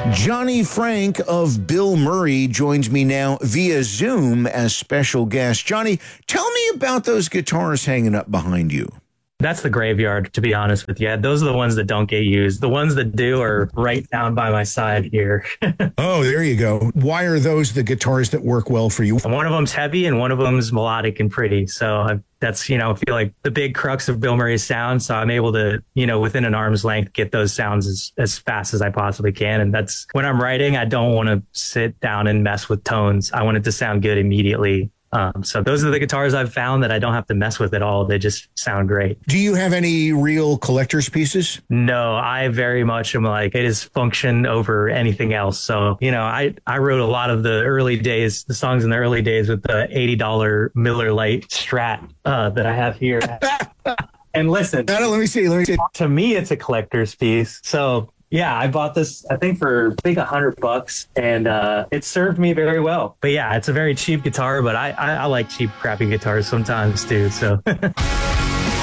Johnny Frank of Bill Murray joins me now via Zoom as special guest. Johnny, tell me about those guitars hanging up behind you. That's the graveyard, to be honest with you. Those are the ones that don't get used. The ones that do are right down by my side here. Oh, there you go. Why are those the guitars that work well for you? One of them's heavy and one of them's melodic and pretty. So that's, I feel like the big crux of Bill Murray's sound. So I'm able to, within an arm's length, get those sounds as fast as I possibly can. And that's when I'm writing, I don't want to sit down and mess with tones. I want it to sound good immediately. So those are the guitars I've found that I don't have to mess with at all. They just sound great. Do you have any real collector's pieces? No, I very much am like, it is function over anything else. So, I wrote a lot of the songs in the early days with the $80 Miller Lite Strat that I have here. And listen, let me see. To me, it's a collector's piece. So yeah, I bought this, I think for $100, and it served me very well. But yeah, it's a very cheap guitar, but I like cheap, crappy guitars sometimes too. So